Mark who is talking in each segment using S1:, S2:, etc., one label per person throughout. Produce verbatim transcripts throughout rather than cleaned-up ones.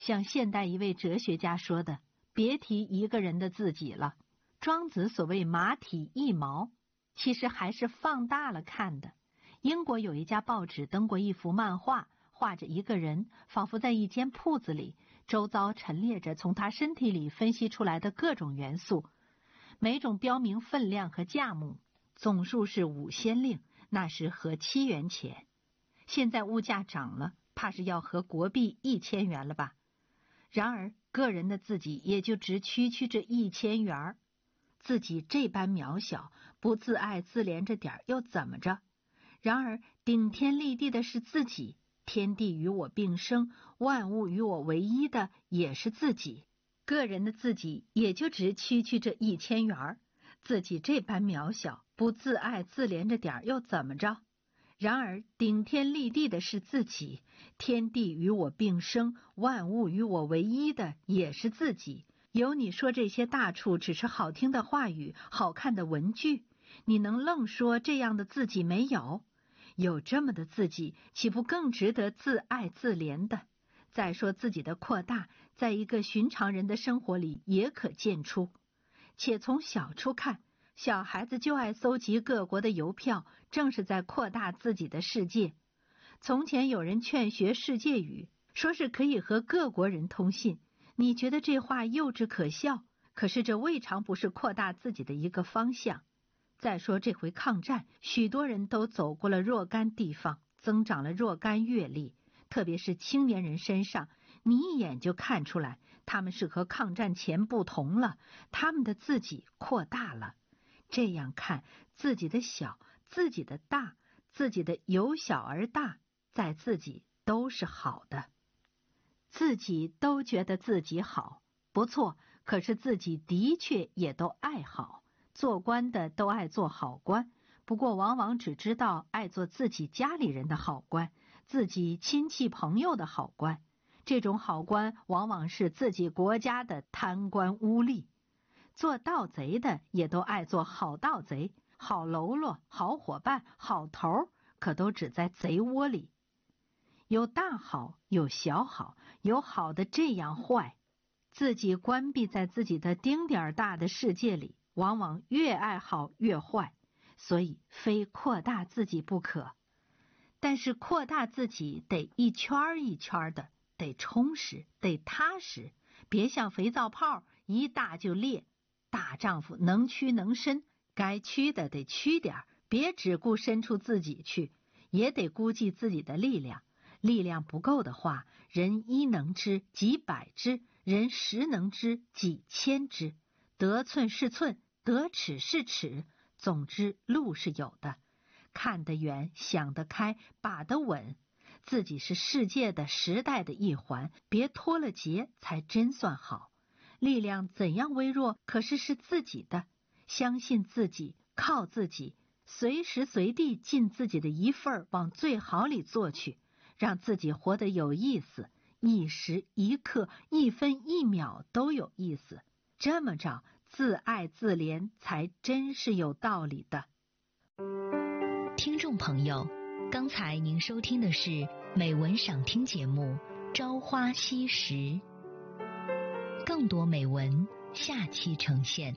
S1: 像现代一位哲学家说的，别提一个人的自己了。庄子所谓马体一毛，其实还是放大了看的。英国有一家报纸登过一幅漫画，画着一个人仿佛在一间铺子里，周遭陈列着从他身体里分析出来的各种元素，每种标明分量和价目，总数是五先令，那时合七元钱。现在物价涨了，怕是要合国币一千元了吧。然而个人的自己也就只区区这一千元，自己这般渺小，不自爱自怜着点又怎么着？然而顶天立地的是自己，天地与我并生，万物与我为一的也是自己。个人的自己也就只区区这一千元，自己这般渺小，不自爱自怜着点又怎么着？然而顶天立地的是自己，天地与我并生，万物与我为一的也是自己。有你说这些大处只是好听的话语，好看的文句，你能愣说这样的自己没有？有这么的自己，岂不更值得自爱自怜的？再说自己的扩大，在一个寻常人的生活里也可见出。且从小处看，小孩子就爱搜集各国的邮票，正是在扩大自己的世界。从前有人劝学世界语，说是可以和各国人通信，你觉得这话幼稚可笑，可是这未尝不是扩大自己的一个方向。再说这回抗战，许多人都走过了若干地方，增长了若干阅历，特别是青年人身上，你一眼就看出来，他们是和抗战前不同了，他们的自己扩大了。这样看，自己的小，自己的大，自己的由小而大，在自己都是好的。自己都觉得自己好，不错，可是自己的确也都爱好。做官的都爱做好官，不过往往只知道爱做自己家里人的好官，自己亲戚朋友的好官。这种好官往往是自己国家的贪官污吏。做盗贼的也都爱做好盗贼，好喽啰，好伙伴，好头，可都只在贼窝里。有大好，有小好，有好的这样坏，自己关闭在自己的丁点儿大的世界里，往往越爱好越坏，所以非扩大自己不可。但是扩大自己得一圈一圈的，得充实，得踏实，别像肥皂泡一大就裂。大丈夫能屈能伸，该屈的得屈点，别只顾伸出自己去，也得估计自己的力量。力量不够的话，人一能支几百支，人十能支几千支。得寸是寸，得尺是尺，总之路是有的。看得远，想得开，把得稳，自己是世界的时代的一环，别脱了节才真算好。力量怎样微弱，可是是自己的，相信自己，靠自己，随时随地尽自己的一份往最好里做去，让自己活得有意思，一时一刻一分一秒都有意思。这么着，自爱自怜才真是有道理的。
S2: 听众朋友，刚才您收听的是美文赏听节目《朝花夕拾》，更多美文下期呈现。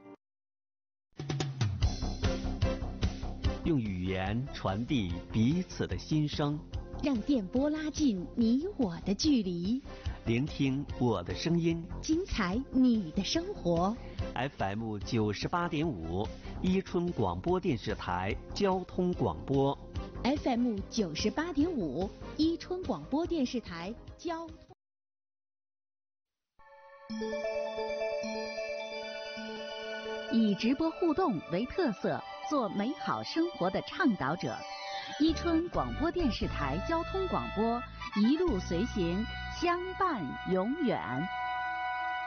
S3: 用语言传递彼此的心声，
S4: 让电波拉近你我的距离，
S3: 聆听我的声音，
S4: 精彩你的生活。
S3: F M 九十八点五，伊春广播电视台交通广播。
S4: F M 九十八点五，伊春广播电视台交通。以直播互动为特色，做美好生活的倡导者。伊春广播电视台交通广播，一路随行，相伴永远。